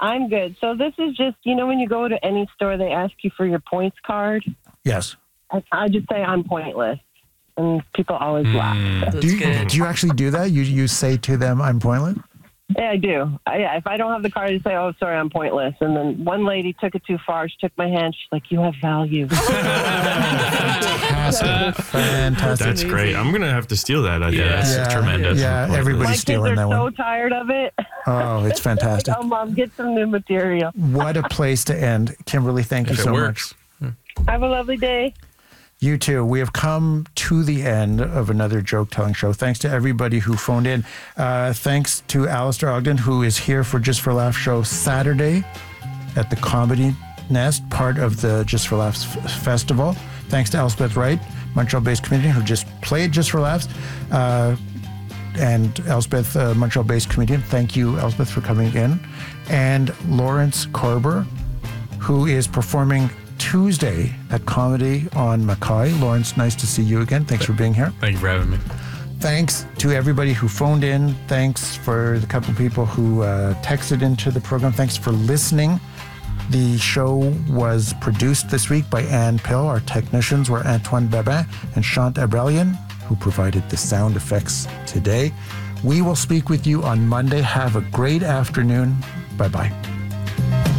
I'm good. So this is just, when you go to any store, they ask you for your points card. Yes. I just say I'm pointless. And people always laugh. Do you actually do that? You say to them, I'm pointless? Yeah, I do. If I don't have the card, I say, oh, sorry, I'm pointless. And then one lady took it too far. She took my hand. She's like, you have value. Fantastic. That's great. I'm going to have to steal that idea. That's tremendous. Yeah, everybody's stealing that one. My kids are so tired of it. Oh, it's fantastic. Like, oh, Mom, get some new material. What a place to end. Kimberly, thank you so much. Have a lovely day. You too. We have come to the end of another joke-telling show. Thanks to everybody who phoned in. Thanks to Alistair Ogden, who is here for Just for Laughs show Saturday at the Comedy Nest, part of the Just for Laughs festival. Thanks to Elspeth Wright, Montreal-based comedian who just played Just for Laughs. And Elspeth, Montreal-based comedian. Thank you, Elspeth, for coming in. And Lawrence Korber, who is performing Tuesday at Comedy on Mackay. Lawrence, nice to see you again. Thanks for being here. Thank you for having me. Thanks to everybody who phoned in. Thanks for the couple of people who texted into the program. Thanks for listening. The show was produced this week by Ann Pill. Our technicians were Antoine Babin and Chante Abrelian, who provided the sound effects today. We will speak with you on Monday. Have a great afternoon. Bye-bye.